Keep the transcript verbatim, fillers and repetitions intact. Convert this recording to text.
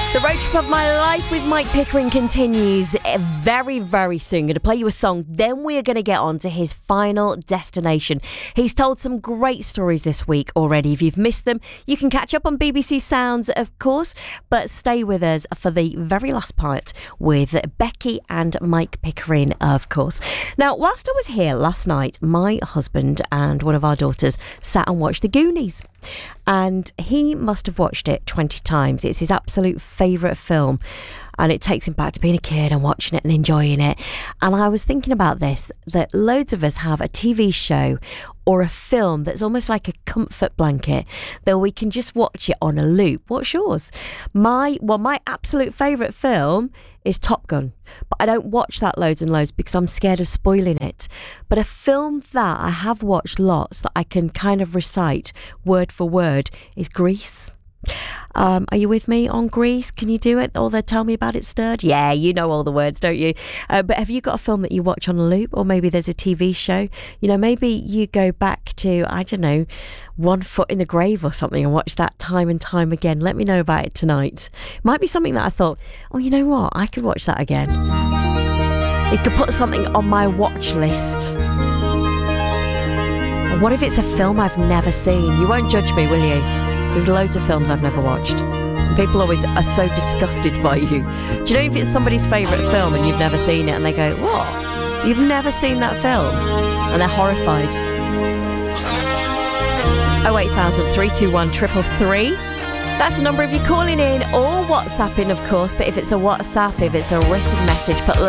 The road trip of my life with Mike Pickering continues very, very soon. Going to play you a song, then we're going to get on to his final destination. He's told some great stories this week already. If you've missed them, you can catch up on B B C Sounds, of course, but stay with us for the very last part with Becky and Mike Pickering, of course. Now, whilst I was here last night, my husband and one of our daughters sat and watched The Goonies. And he must have watched it twenty times. It's his absolute favourite film. And it takes him back to being a kid and watching it and enjoying it. And I was thinking about this, that loads of us have a T V show or a film that's almost like a comfort blanket that we can just watch it on a loop. What's yours? My, well, my absolute favourite film is Top Gun. But I don't watch that loads and loads because I'm scared of spoiling it. But a film that I have watched lots that I can kind of recite word for word is Grease. Um, are you with me on Grease? Can you do it? Or they tell me about it stirred? Yeah, you know all the words, don't you? Uh, but have you got a film that you watch on a loop? Or maybe there's a T V show? You know, maybe you go back to, I don't know, One Foot in the Grave or something and watch that time and time again. Let me know about it tonight. It might be something that I thought, oh, you know what? I could watch that again. You could put something on my watch list. Or what if it's a film I've never seen? You won't judge me, will you? There's loads of films I've never watched. And people always are so disgusted by you. Do you know if it's somebody's favourite film and you've never seen it and they go, what? You've never seen that film? And they're horrified. oh eight thousand, three two one, three three three. That's the number if you're calling in or WhatsApping, of course. But if it's a WhatsApp, if it's a written message, put